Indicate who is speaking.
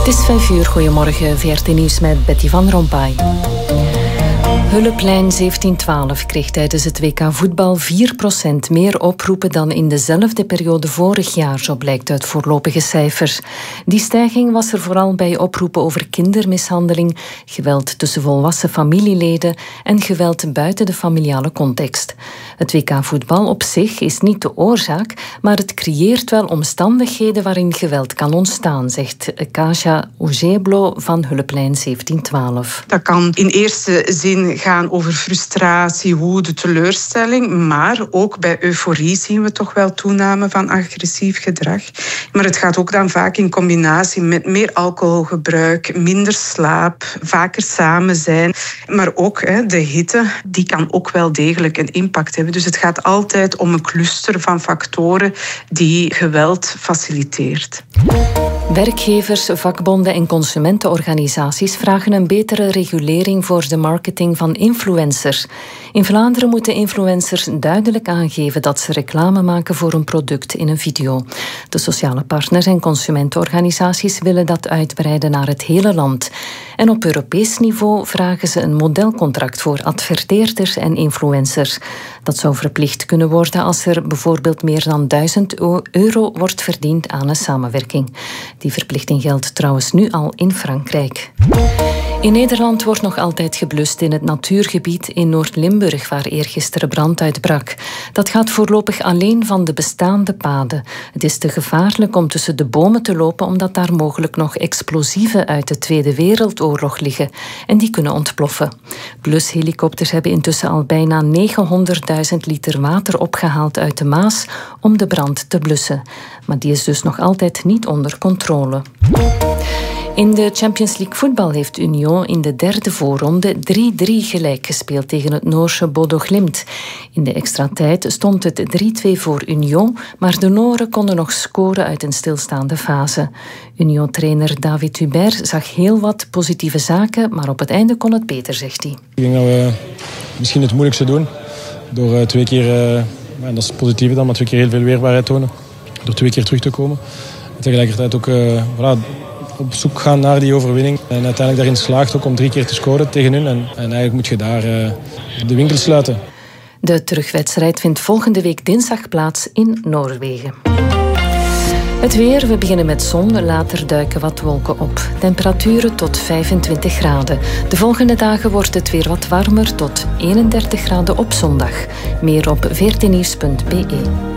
Speaker 1: Het is 5 uur. Goedemorgen, VRT Nieuws met Betty van Rompuy. Hulplijn 1712 kreeg tijdens het WK voetbal 4% meer oproepen dan in dezelfde periode vorig jaar, zo blijkt uit voorlopige cijfers. Die stijging was er vooral bij oproepen over kindermishandeling, geweld tussen volwassen familieleden en geweld buiten de familiale context. Het WK voetbal op zich is niet de oorzaak, maar het creëert wel omstandigheden waarin geweld kan ontstaan, zegt Kasia Ojeblo van Hulplijn 1712.
Speaker 2: Dat kan in eerste zin gaan over frustratie, woede, teleurstelling. Maar ook bij euforie zien we toch wel toename van agressief gedrag. Maar het gaat ook dan vaak in combinatie met meer alcoholgebruik, minder slaap, vaker samen zijn. Maar ook de hitte, die kan ook wel degelijk een impact hebben. Dus het gaat altijd om een cluster van factoren die geweld faciliteert.
Speaker 1: Werkgevers, vakbonden en consumentenorganisaties vragen een betere regulering voor de marketing van influencers. In Vlaanderen moeten influencers duidelijk aangeven dat ze reclame maken voor een product in een video. De sociale partners en consumentenorganisaties willen dat uitbreiden naar het hele land. En op Europees niveau vragen ze een modelcontract voor adverteerders en influencers. Dat zou verplicht kunnen worden als er bijvoorbeeld meer dan €1000 wordt verdiend aan een samenwerking. Die verplichting geldt trouwens nu al in Frankrijk. In Nederland wordt nog altijd geblust in het natuurgebied in Noord-Limburg, waar eergisteren brand uitbrak. Dat gaat voorlopig alleen van de bestaande paden. Het is te gevaarlijk om tussen de bomen te lopen, omdat daar mogelijk nog explosieven uit de Tweede Wereldoorlog liggen. En die kunnen ontploffen. Blushelikopters hebben intussen al bijna 900.000 liter water opgehaald uit de Maas om de brand te blussen. Maar die is dus nog altijd niet onder controle. In de Champions League voetbal heeft Union in de derde voorronde 3-3 gelijk gespeeld tegen het Noorse Bodo Glimt. In de extra tijd stond het 3-2 voor Union, maar de Noren konden nog scoren uit een stilstaande fase. Union-trainer David Hubert zag heel wat positieve zaken, maar op het einde kon het beter, zegt hij.
Speaker 3: Ik denk dat we misschien het moeilijkste doen door 2 keer, en dat is het positieve dan, maar 2 keer heel veel weerbaarheid tonen. Door 2 keer terug te komen. En tegelijkertijd ook op zoek gaan naar die overwinning. En uiteindelijk daarin slaagt ook om 3 keer te scoren tegen hun. En eigenlijk moet je daar de winkel sluiten.
Speaker 1: De terugwedstrijd vindt volgende week dinsdag plaats in Noorwegen. Het weer, we beginnen met zon, later duiken wat wolken op. Temperaturen tot 25 graden. De volgende dagen wordt het weer wat warmer tot 31 graden op zondag. Meer op vrtnieuws.be.